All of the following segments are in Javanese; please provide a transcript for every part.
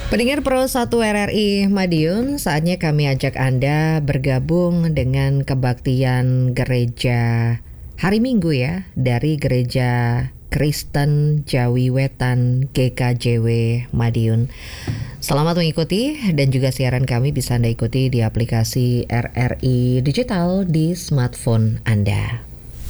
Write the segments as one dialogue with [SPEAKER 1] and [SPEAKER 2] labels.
[SPEAKER 1] Pendengar Pro 1 RRI Madiun, saatnya kami ajak Anda bergabung dengan kebaktian gereja hari Minggu ya, dari Gereja Kristen Jawi Wetan GKJW Madiun. Selamat mengikuti, dan juga siaran kami bisa Anda ikuti di aplikasi RRI Digital di smartphone Anda.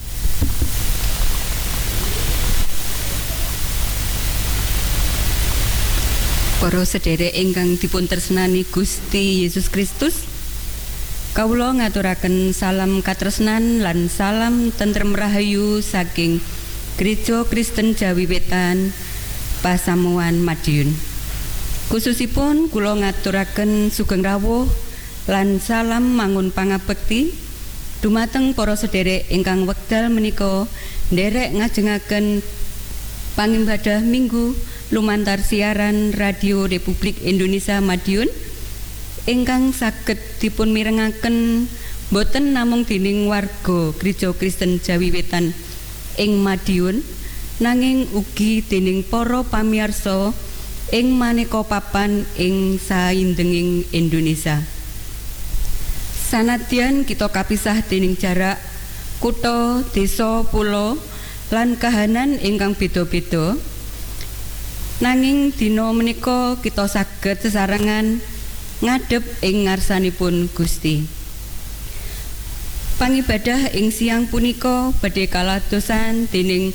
[SPEAKER 2] Para sederek ingkang dipun tresnani Gusti Yesus Kristus, kawula ngaturaken salam katresnan lan salam tentrem rahayu saking Gereja Kristen Jawi Wetan Pasamuan Madiun. Khususipun kula ngaturaken sugeng rawuh lan salam mangun pangabekti dumateng para sederek ingkang wekdal menika nderek ngajengaken pangibadah Minggu lumantar siaran Radio Republik Indonesia Madiun ingkang saged dipun mirengaken boten namung dening warga Gereja Kristen Jawi Wetan ing Madiun, nanging ugi dening para pamirsa ing maneka papan ing saindenging Indonesia. Sanadyan kita kapisah dening jarak, kutha, desa, pulo lan kahanan ingkang beda-beda, nanging dina menika kita saged sesarengan ngadhep ing ngarsanipun Gusti. Pangibadah ing siang punika badhe kaladosan dening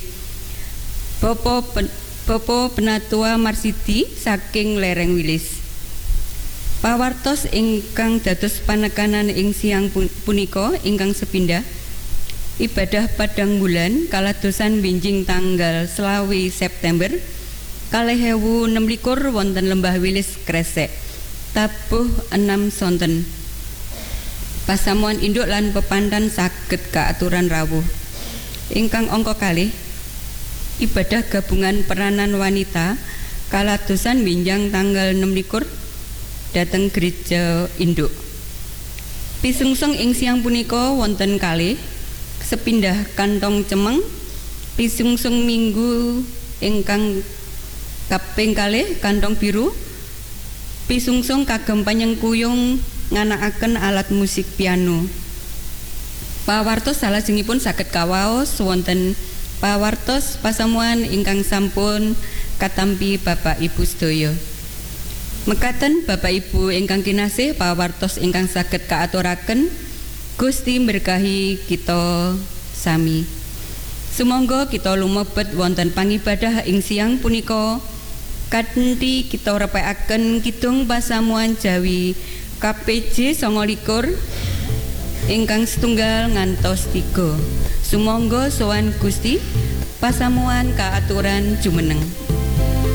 [SPEAKER 2] Bapak Penatua Marsidi saking Lereng Wilis. Pawartos ingkang dados panekanan ing siang punika ingkang sepindah, ibadah padang bulan kaladosan benjing tanggal 20 September 2026 wonten Lembah Wilis Kresek, tabuh 6 sonten. Pasamuan induk lan pepandan saged kaaturan rawuh. Ingkang angka kalih, ibadah gabungan peranan wanita kaladosan benjang tanggal 26 dhateng gereja induk. Pisungsung ing siang punika wonten kalih, sepindah kantong cemeng, pisungsung minggu ingkang kaping kalih kantong biru, pisungsung kagem panyengkuyung nganakaken alat musik piano. Pawartos salajengipun saged kawaos wonten pawartos pasamuan ingkang sampun katampi Bapak Ibu sedaya. Mekaten Bapak Ibu ingkang kinasih, pawartos ingkang saged kaaturaken, Gusti berkahi kita sami. Sumangga kita lumebet wonten pangibadah ing siang punika kanthi kita repekaken kidung pasamuan Jawi KPJ 29 ingkang setunggal ngantos 3. Sumangga sowan Gusti pasamuan kaaturan jumeneng.